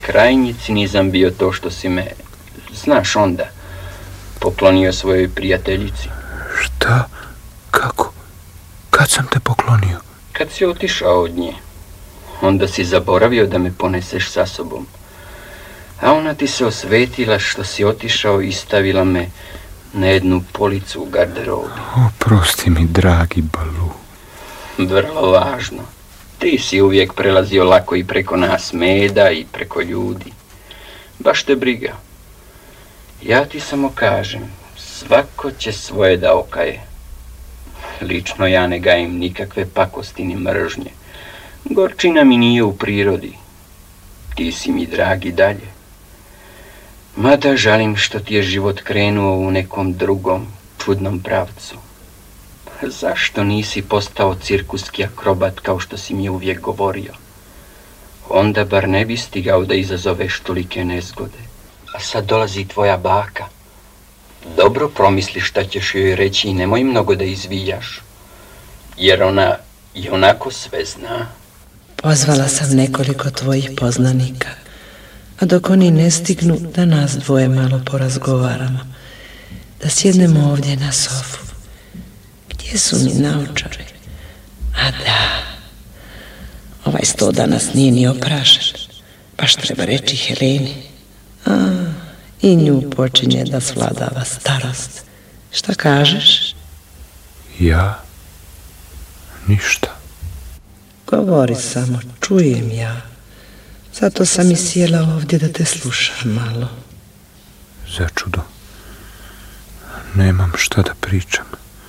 Krajnji cinizam bio to što si me, znaš onda, poklonio svojoj prijateljici. Šta? Kako? Kad sam te poklonio? Kad si otišao od nje. Onda si zaboravio da me poneseš sa sobom. A ona ti se osvetila što si otišao i stavila me na jednu policu u garderobi. Oprosti mi, dragi Balu. Vrlo važno. Ti si uvijek prelazio lako i preko nas meda i preko ljudi. Baš te briga. Ja ti samo kažem, svako će svoje da okaje. Lično ja ne gajim nikakve pakosti ni mržnje. Gorčina mi nije u prirodi. Ti si mi dragi dalje. Mada žalim što ti je život krenuo u nekom drugom, čudnom pravcu. Zašto nisi postao cirkuski akrobat kao što si mi uvijek govorio? Onda bar ne bi stigao da izazoveš tolike nezgode. A sad dolazi tvoja baka. Dobro promisli šta ćeš joj reći i nemoj mnogo da izvijaš. Jer ona i onako sve zna. Pozvala sam nekoliko tvojih poznanika, a dok oni ne stignu da nas dvoje malo porazgovaramo, da sjednemo ovdje na sofu. Gdje su mi naočare? A da, ovaj sto danas nije ni oprašen, baš treba reći Heleni. I nju počinje da svladava starost. Šta kažeš? Ja? Ništa. Govori samo, čujem ja. Zato sam i sjela ovdje da te slušam malo. Začudo. Nemam šta da pričam.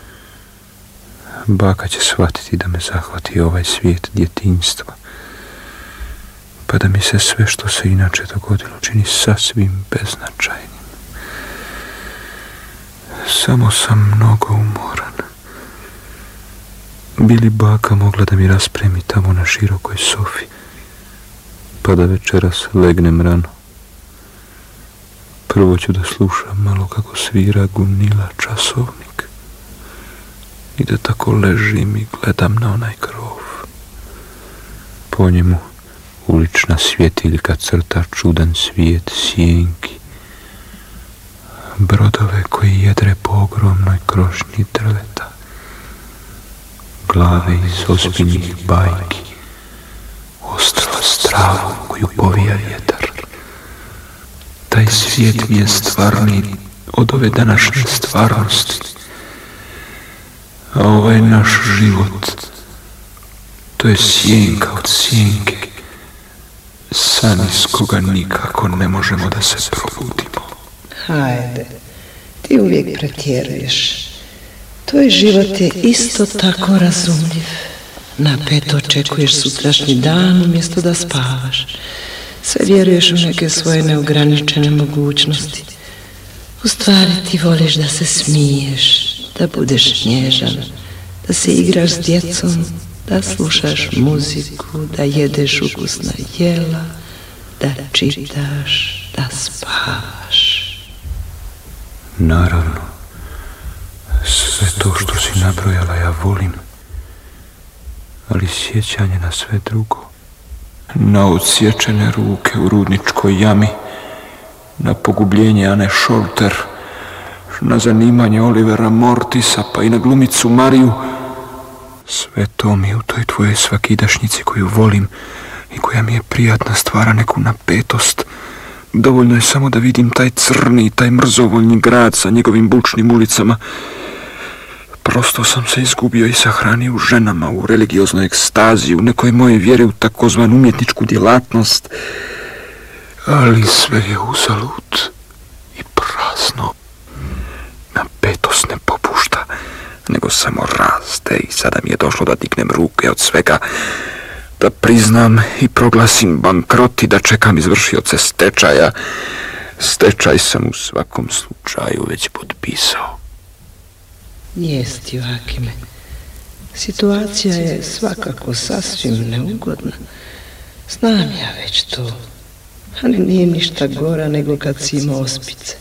Baka će shvatiti da me zahvati ovaj svijet djetinjstva. Pa da mi se sve što se inače dogodilo čini sasvim beznačajnim. Samo sam mnogo umoran. Bi li baka mogla da mi raspremi tamo na širokoj sofi, pa da večeras legnem rano? Prvo ću da slušam malo kako svira Gunila časovnik i da tako ležim i gledam na onaj krov. Po njemu ulična svjetiljka crta čudan svijet sjenki, brodove koji jedre po ogromnoj krošnji drveta, glave iz ozbiljnih bajki, ostrva s travom koju povija vjetar. Taj svijet mi je stvarniji od ove današnje stvarnosti, a ovaj naš život, to je sjenka od sjenke, san iz koga nikako ne možemo da se probudimo. Hajde, ti uvijek pretjeruješ. Tvoj život je isto tako razumljiv. Napet očekuješ sutrašnji dan umjesto da spavaš. Sve vjeruješ u neke svoje neograničene mogućnosti. U stvari ti voliš da se smiješ, da budeš nježan, da se igraš s djecom, da slušaš muziku, da jedeš ukusna jela, da čitaš, da spavaš. Naravno, sve to što si nabrojala ja volim, ali sjećanje na sve drugo, na odsječene ruke u rudničkoj jami, na pogubljenje Ane Šolter, na zanimanje Olivera Mortisa, pa i na glumicu Mariju, sve to mi u toj tvojoj svakidašnjici koju volim i koja mi je prijatna stvara neku napetost. Dovoljno je samo da vidim taj crni, taj mrzovoljni grad sa njegovim bučnim ulicama. Prosto sam se izgubio i sahranio u ženama, u religioznoj ekstazi, u nekoj moje vjere u takozvanu umjetničku djelatnost. Ali sve je uzalud i prazno. Napetost ne popušta, nego samo raste i sada mi je došlo da dignem ruke od svega, da priznam i proglasim bankrot i da čekam izvršioce stečaja. Stečaj sam u svakom slučaju već potpisao. Jest, Joakime. Situacija je svakako sasvim neugodna. Znam ja već to, ali nije ništa gora nego kad si imao ospice.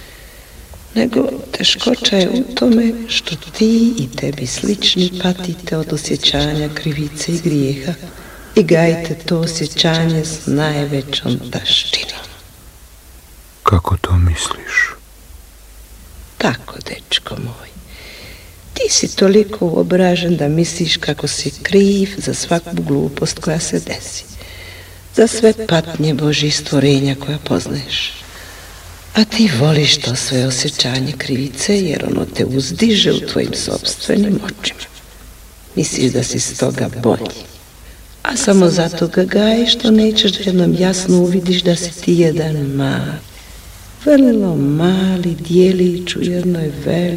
Nego teškoća je u tome što ti i tebi slični patite od osjećanja krivice i grijeha, i gajte to osjećanje s najvećom taštinom. Kako to misliš? Tako, dečko moj. Ti si toliko uobražen da misliš kako si kriv za svaku glupost koja se desi. Za sve patnje Božjih stvorenja koja poznaješ. A ti voliš to svoje osjećanje krivice jer ono te uzdiže u tvojim sopstvenim očima. Misliš da si s toga bolji. A samo zato ga gajiš što nećeš da jednom jasno uvidiš da si ti jedan vrlo mali dijelić u jednoj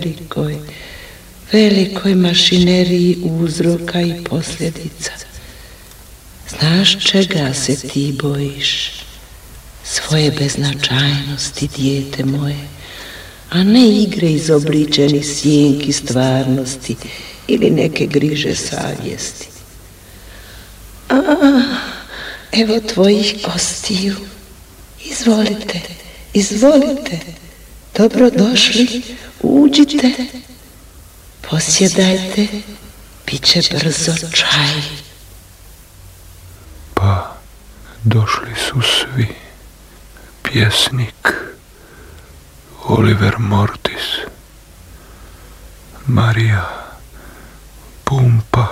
velikoj mašineriji uzroka i posljedica. Znaš čega se ti bojiš? Svoje beznačajnosti, dijete moje, a ne igre izobličenih sjenki stvarnosti ili neke griže savjesti. Evo tvojih gostiju. Izvolite. Dobrodošli, uđite. Posjedajte, bit će brzo čaj. Pa, došli su svi. Pjesnik, Oliver Mortis, Marija, Pumpa.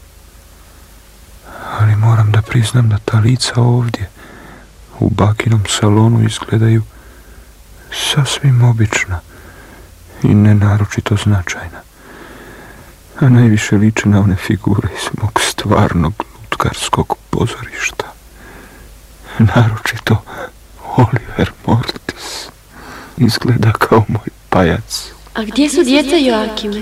Ali moram da priznam da ta lica ovdje, u bakinom salonu, izgledaju sasvim obična i nenaročito značajna. A najviše liče na one figure iz mog stvarnog lutkarskog pozorišta. Naročito Oliver Mortis. Izgleda kao moj pajac. A gdje su djeca Joakime?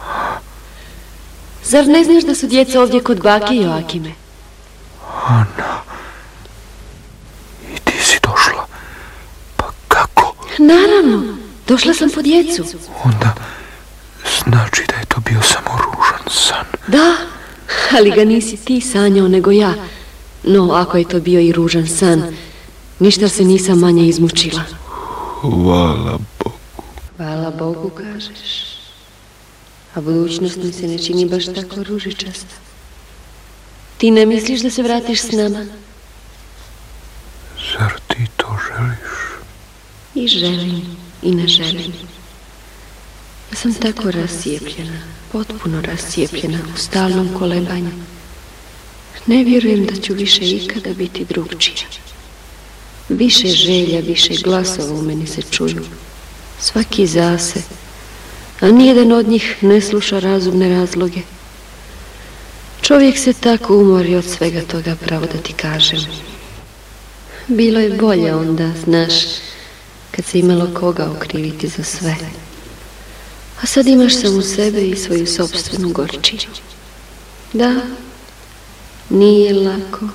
Zar ne znaš da su djeca ovdje kod bake Joakime? Ana, i ti si došla. Pa kako? Naravno, došla sam po djecu. Onda znači da je to bio samo ružan san. Da, ali ga nisi ti sanjao nego ja. No, ako je to bio i ružan san, ništa se nisam manje izmučila. Hvala Bogu. Hvala Bogu, kažeš. A budućnost mi se ne čini baš tako ružičasta. Ti ne misliš da se vratiš s nama? Zar ti to želiš? I želim, i ne želim. Ja sam tako rascijepljena, potpuno rascijepljena u stalnom kolebanju. Ne vjerujem da ću više ikada biti drugčija. Više želja, više glasova u meni se čuju. Svaki zase, a nijedan od njih ne sluša razumne razloge. Čovjek se tako umori od svega toga, pravo da ti kažem. Bilo je bolje onda, znaš, kad se imalo koga okriviti za sve. A sad imaš samo sebe i svoju sopstvenu gorčinu. Da, nije lako.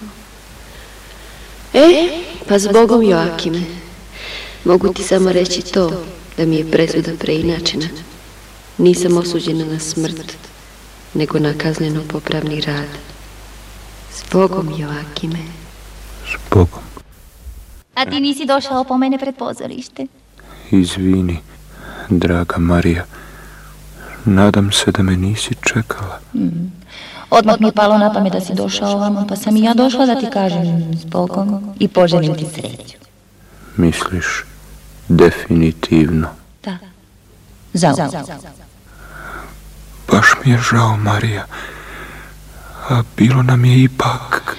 Pa zbogom Joakime, mogu ti samo reći to, da mi je presuda preinačena. Nisam osuđena na smrt, nego na kazneno-popravni rad. Zbogom Joakime. Zbogom. A ti nisi došao po mene pred pozorište? Izvini, draga Marija. Nadam se da me nisi čekala. Odmah mi je palo na pamet da si došao ovamo, pa sam i ja došla da ti kažem zbogom i poželim ti sreću. Misliš definitivno? Da. Zauvijek. Baš mi je žao, Marija. A bilo nam je ipak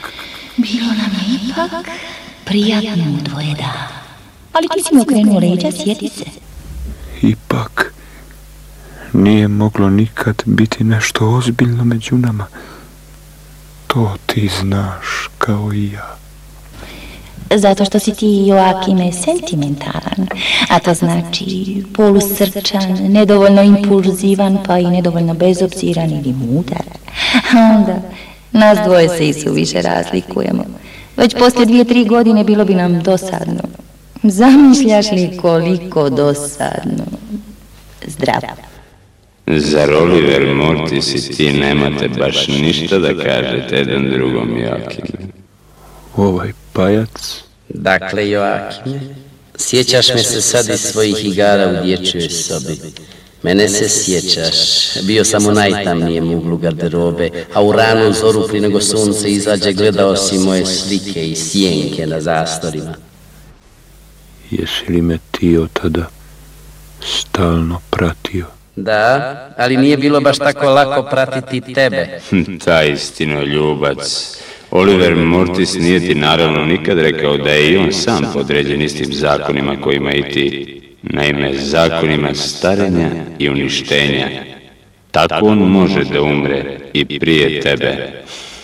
prijatno u tvoje dane. Ali ti si mi okrenuo leđa, sjeti se. Ipak nije moglo nikad biti nešto ozbiljno među nama. To ti znaš kao i ja. Zato što si ti, Joakime, sentimentalan, a to znači polusrčan, nedovoljno impulzivan, pa i nedovoljno bezobziran ili mudar. A onda nas dvoje se i suviše razlikujemo. Već poslije 2-3 godine bilo bi nam dosadno. Zamišljaš li koliko dosadno? Zdravo. Zar Oliver Mortis i ti nemate baš ništa da kažete jedan drugom, Joakime? Ovaj pajac? Dakle, Joakime, sjećaš me se sad iz svojih igara u dječjoj sobi. Mene se sjećaš, bio sam u najtamnijem uglu garderobe, a u ranu zoru prije nego sunce izađe gledao si moje slike i sjenke na zastorima. Jesi li me ti od tada stalno pratio? Da, ali nije bilo baš tako lako pratiti tebe. Ta istinoljubac. Oliver Mortis nije ti naravno nikad rekao da je i on sam podređen istim zakonima kojima i ti. Naime, zakonima starenja i uništenja. Tako on može da umre i prije tebe.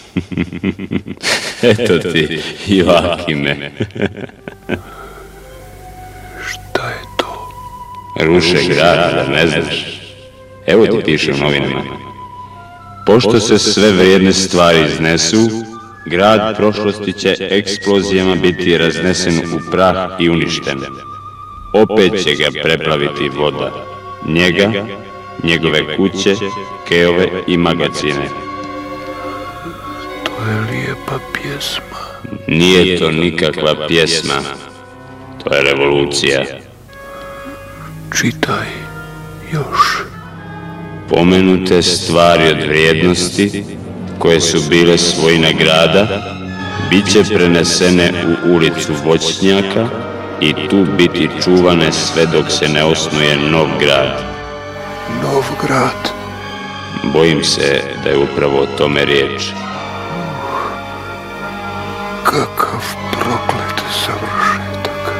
Eto ti, Joakime. Šta je to? Ruše grad, da ne znaš. Evo ti piše u novinama. Pošto se sve vrijedne stvari iznesu, grad prošlosti će eksplozijama biti raznesen u prah i uništen. Opet će ga preplaviti voda. Njega, njegove kuće, keove i magazine. To je lijepa pjesma. Nije to nikakva pjesma. To je revolucija. Čitaj još. Pomenute stvari od vrijednosti, koje su bile svojina grada, bit će prenesene u ulicu voćnjaka i tu biti čuvane sve dok se ne osnuje nov grad. Nov grad? Bojim se da je upravo o tome riječ. Kakav